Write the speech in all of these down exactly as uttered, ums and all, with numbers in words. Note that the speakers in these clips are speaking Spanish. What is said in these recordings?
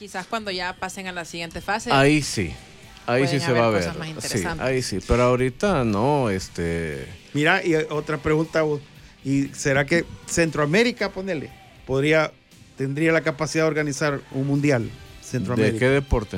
Quizás cuando ya pasen a la siguiente fase. Ahí sí. Ahí sí se va a ver. Sí, ahí sí. Pero ahorita no, este. Mira, y otra pregunta, vos. ¿Y será que Centroamérica, ponele, podría, tendría la capacidad de organizar un mundial? Centroamérica. ¿De qué deporte?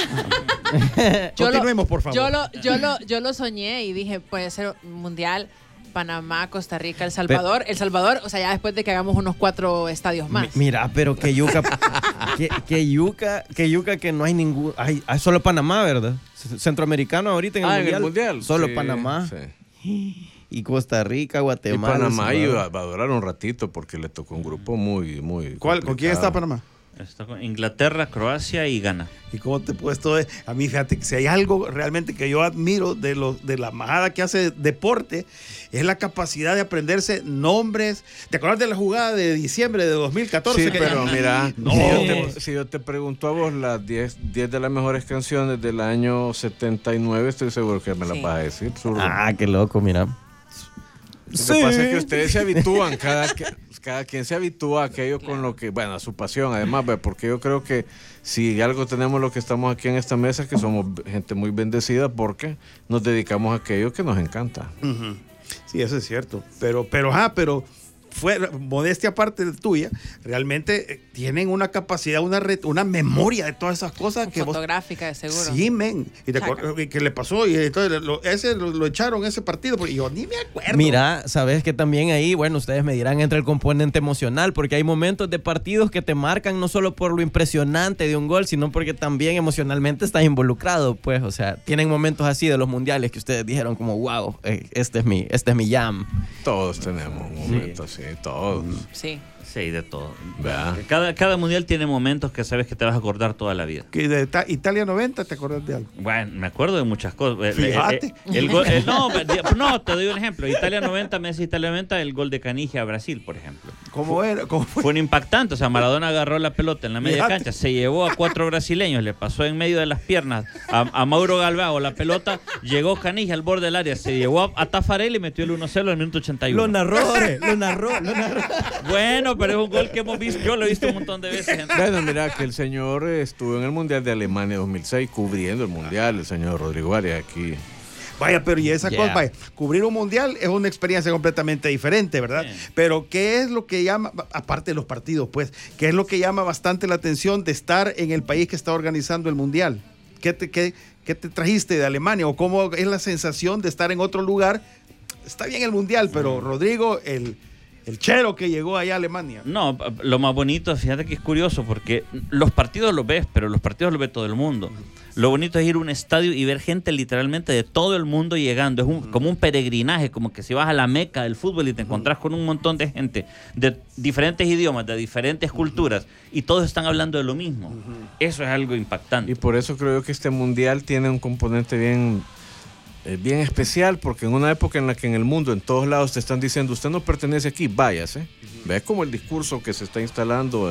Continuemos, por favor. Yo lo, yo, lo, yo lo soñé y dije, puede ser un mundial. Panamá, Costa Rica, El Salvador. Pero, El Salvador, o sea, ya después de que hagamos unos cuatro estadios más. Mira, pero que yuca, que, que yuca, que yuca que no hay ningún, hay, hay solo Panamá, ¿verdad? Centroamericano ahorita en el, ah, mundial, en el mundial. Solo sí, Panamá. Sí. Y Costa Rica, Guatemala. Y Panamá iba, va a durar un ratito porque le tocó un grupo muy, muy. ¿Cuál? ¿Con quién está Panamá? Está con Inglaterra, Croacia y Ghana. ¿Y cómo te puedes todo? A mí, fíjate, que si hay algo realmente que yo admiro de, los, de la majada que hace deporte, es la capacidad de aprenderse nombres. ¿Te acuerdas de la jugada de diciembre de dos mil catorce? Sí, que pero ya... mira, no. si, yo te, si yo te pregunto a vos las diez de las mejores canciones del año setenta y nueve, estoy seguro que me las sí. vas a decir. Zurdo. Ah, qué loco, mira. Lo sí. que pasa es que ustedes se habitúan, cada, cada quien se habitúa a aquello con lo que, bueno, a su pasión, además, porque yo creo que si algo tenemos lo que estamos aquí en esta mesa es que somos gente muy bendecida porque nos dedicamos a aquello que nos encanta. Uh-huh. Sí, eso es cierto, pero, pero, ah, pero fue modestia aparte de tuya, realmente eh, tienen una capacidad, una red, una memoria de todas esas cosas que fotográfica, vos, de seguro. Sí, men. Y te acuerdas que le pasó y entonces lo, ese lo, lo echaron ese partido porque yo ni me acuerdo. Mira, sabes que también ahí, bueno, ustedes me dirán entre el componente emocional, porque hay momentos de partidos que te marcan no solo por lo impresionante de un gol, sino porque también emocionalmente estás involucrado, pues, o sea, tienen momentos así de los mundiales que ustedes dijeron como, wow, este es mi, este es mi jam. Todos tenemos un momento así. Sí, todos. Sí. Sí, de todo. ¿Verdad? Cada, cada mundial tiene momentos que sabes que te vas a acordar toda la vida. ¿Que de Italia noventa te acuerdas de algo? Bueno, me acuerdo de muchas cosas. Fíjate. El, el, el gol, el, no, no, te doy un ejemplo. Italia noventa, Messi Italia noventa, el gol de Canigia a Brasil, por ejemplo. ¿Cómo era? ¿Cómo fue? Fue un impactante. O sea, Maradona agarró la pelota en la media Fíjate. cancha, se llevó a cuatro brasileños, le pasó en medio de las piernas a, a Mauro Galvao la pelota, llegó Canigia al borde del área, se llevó a, a Tafarel y metió el uno cero al minuto ochenta y uno. Lo narró, lo narró, lo narró. Bueno, pero es un gol que hemos visto, yo lo he visto un montón de veces. Bueno, mira, que el señor estuvo en el Mundial de Alemania dos mil seis cubriendo el Mundial, el señor Rodrigo Arias aquí. Vaya, pero y esa yeah. cosa, vaya, cubrir un mundial es una experiencia completamente diferente, ¿verdad? Yeah. Pero ¿qué es lo que llama, aparte de los partidos, pues, qué es lo que llama bastante la atención de estar en el país que está organizando el mundial? ¿Qué te, qué, qué te trajiste de Alemania? ¿O cómo es la sensación de estar en otro lugar? Está bien el mundial, pero Rodrigo, el... El chero que llegó allá a Alemania. No, lo más bonito, fíjate que es curioso, porque los partidos los ves, pero los partidos los ve todo el mundo. Lo bonito es ir a un estadio y ver gente literalmente de todo el mundo llegando. Es un, como un peregrinaje, como que si vas a la Meca del fútbol y te encontrás con un montón de gente de diferentes idiomas, de diferentes culturas, y todos están hablando de lo mismo. Eso es algo impactante. Y por eso creo que este mundial tiene un componente bien... bien especial, porque en una época en la que en el mundo, en todos lados te están diciendo, usted no pertenece aquí, váyase. Uh-huh. Ve como el discurso que se está instalando,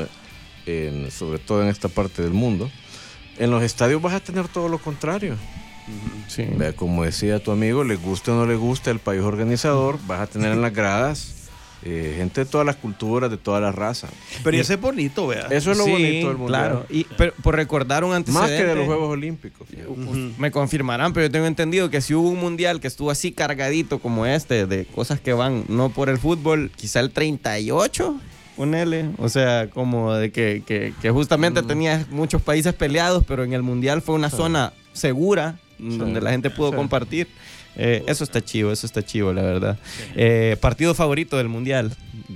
en, sobre todo en esta parte del mundo. En los estadios vas a tener todo lo contrario. Uh-huh. Sí. Ve como decía tu amigo, le guste o no le guste el país organizador, vas a tener en las gradas eh, gente de todas las culturas, de todas las razas. Pero y, eso es bonito, vea. Eso es lo sí, bonito del mundial. Claro. Y pero, por recordar un antecedente. Más que de los Juegos Olímpicos. Uh-huh. Me confirmarán, pero yo tengo entendido que si hubo un mundial que estuvo así cargadito como este, de cosas que van no por el fútbol, quizá el treinta y ocho, ponele. O sea, como de que, que, que justamente mm. tenía muchos países peleados, pero en el mundial fue una sí. zona segura, sí. donde la gente pudo sí. compartir. Eh, eso está chivo, eso está chivo, la verdad. Sí. Eh, partido favorito del mundial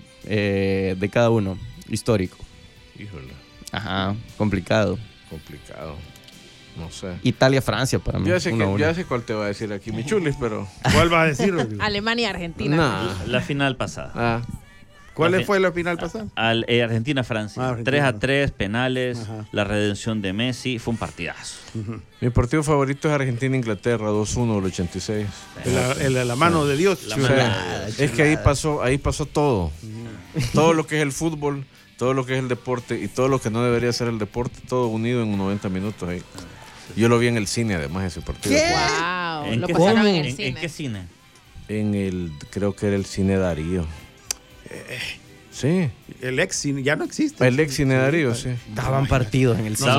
eh, de cada uno, histórico. Híjole. Ajá, complicado. Complicado. No sé. Italia-Francia para mí. Ya sé, que, ya sé cuál te va a decir aquí, mi chulis, pero... ¿Cuál va a decir? Alemania-Argentina. Nah. La final pasada. Ah. ¿Cuál la fue la final pasada? Al, eh, Argentina-Francia. Ah, tres a tres, penales, Ajá. la redención de Messi. Fue un partidazo. Uh-huh. Mi partido favorito es Argentina-Inglaterra, dos uno del ochenta y seis. La, la, la mano sí. de Dios. La mano. Ah, es que ahí pasó, ahí pasó todo. Uh-huh. Todo lo que es el fútbol, todo lo que es el deporte y todo lo que no debería ser el deporte, todo unido en noventa minutos ahí. Yo lo vi en el cine, además, ese partido. ¿Qué? Wow. ¿En, lo qué, pasaron en, en, el cine. ¿En qué cine? En el, creo que era el Cine Darío. Eh, sí. El ex cine, ya no existe. El ex Cine Darío, sí. Daban partidos en el cine.